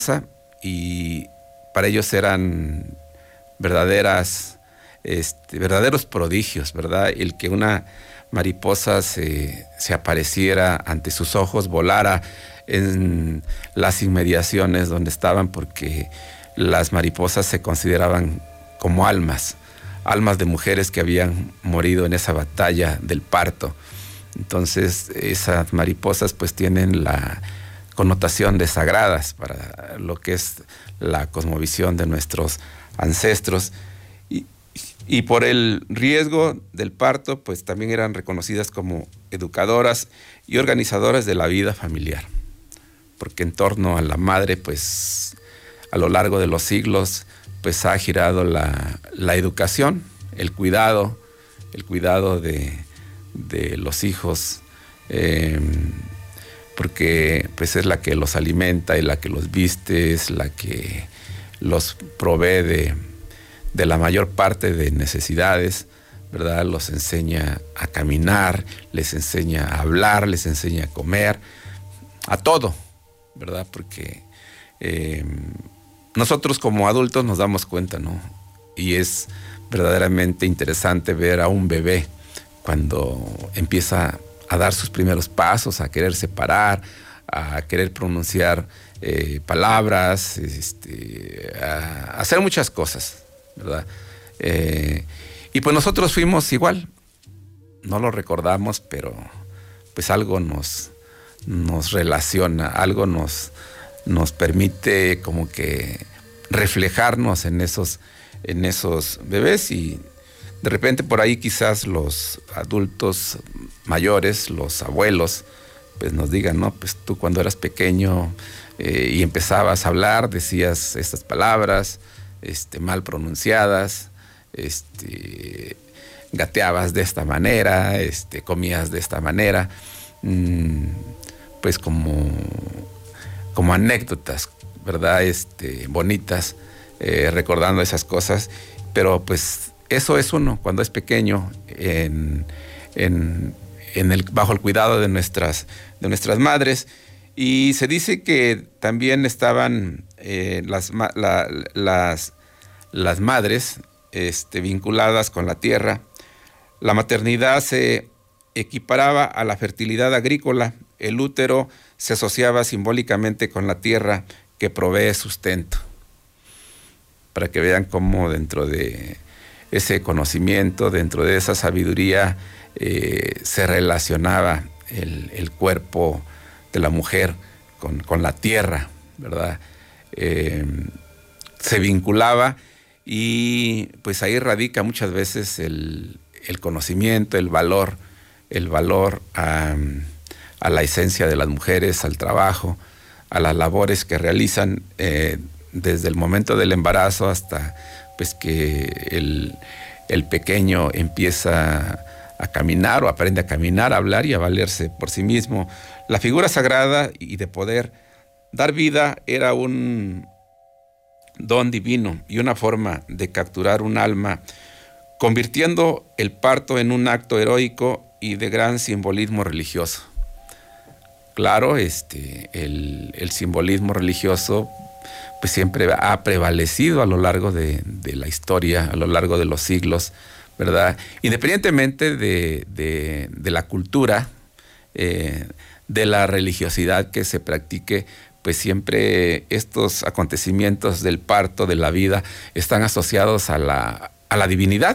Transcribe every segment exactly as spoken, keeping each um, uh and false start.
y para ellos eran verdaderas, este, verdaderos prodigios, ¿verdad? El que una mariposa se, se apareciera ante sus ojos, volara en las inmediaciones donde estaban, porque las mariposas se consideraban como almas, almas de mujeres que habían morido en esa batalla del parto. Entonces esas mariposas pues tienen la connotación de sagradas para lo que es la cosmovisión de nuestros ancestros, y, y por el riesgo del parto pues también eran reconocidas como educadoras y organizadoras de la vida familiar, porque en torno a la madre pues a lo largo de los siglos pues ha girado la, la educación, el cuidado, el cuidado de, de los hijos, eh, porque pues es la que los alimenta y la que los viste, es la que los provee de, de la mayor parte de necesidades, ¿verdad? Los enseña a caminar, les enseña a hablar, les enseña a comer, a todo, ¿verdad? Porque eh, nosotros como adultos nos damos cuenta, ¿no? Y es verdaderamente interesante ver a un bebé cuando empieza a dar sus primeros pasos, a quererse parar, a querer pronunciar eh, palabras, este, a hacer muchas cosas, ¿verdad? Eh, y pues nosotros fuimos igual, no lo recordamos, pero pues algo nos, nos relaciona, algo nos, nos permite como que reflejarnos en esos, en esos bebés, y de repente por ahí quizás los adultos mayores, los abuelos, pues nos digan, ¿no? Pues tú cuando eras pequeño eh, y empezabas a hablar, decías estas palabras este, mal pronunciadas, este, gateabas de esta manera, este, comías de esta manera, mm, pues como, como anécdotas, ¿verdad? Este, bonitas, eh, recordando esas cosas, pero pues eso es uno cuando es pequeño, en, en, en el, bajo el cuidado de nuestras, de nuestras madres. Y se dice que también estaban eh, las, la, las, las madres este, vinculadas con la tierra. La maternidad se equiparaba a la fertilidad agrícola. El útero se asociaba simbólicamente con la tierra que provee sustento. Para que vean cómo dentro de ese conocimiento, dentro de esa sabiduría, eh, se relacionaba el, el cuerpo de la mujer con, con la tierra, ¿verdad? Eh, se vinculaba, y pues ahí radica muchas veces el, el conocimiento, el valor, el valor a, a la esencia de las mujeres, al trabajo, a las labores que realizan eh, desde el momento del embarazo hasta pues que el, el pequeño empieza a caminar o aprende a caminar, a hablar y a valerse por sí mismo. La figura sagrada y de poder dar vida era un don divino y una forma de capturar un alma, convirtiendo el parto en un acto heroico y de gran simbolismo religioso. Claro, este, el, el simbolismo religioso pues siempre ha prevalecido a lo largo de, de la historia, a lo largo de los siglos, ¿verdad? Independientemente de, de, de la cultura, eh, de la religiosidad que se practique, pues siempre estos acontecimientos del parto, de la vida, están asociados a la, a la divinidad,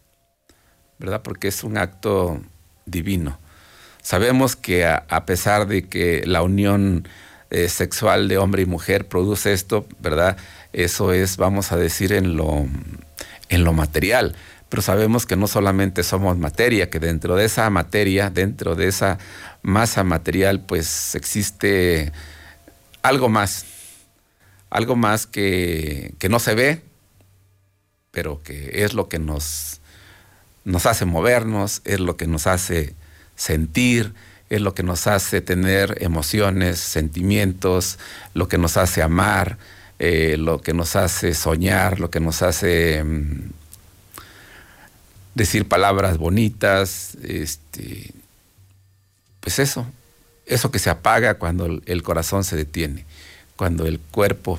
¿verdad? Porque es un acto divino. Sabemos que a, a pesar de que la unión Eh, sexual de hombre y mujer produce esto, ¿verdad? Eso es, vamos a decir, en lo, en lo material. Pero sabemos que no solamente somos materia, que dentro de esa materia, dentro de esa masa material, pues existe algo más. Algo más que, que no se ve, pero que es lo que nos, nos hace movernos, es lo que nos hace sentir, es lo que nos hace tener emociones, sentimientos, lo que nos hace amar, eh, lo que nos hace soñar, lo que nos hace mm, decir palabras bonitas, este, pues eso, eso que se apaga cuando el corazón se detiene, cuando el cuerpo